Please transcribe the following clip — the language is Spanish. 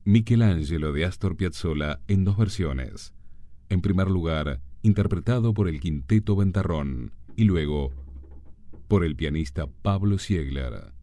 Michelangelo de Astor Piazzolla en dos versiones. En primer lugar, interpretado por el Quinteto Ventarrón y luego por el pianista Pablo Siegler.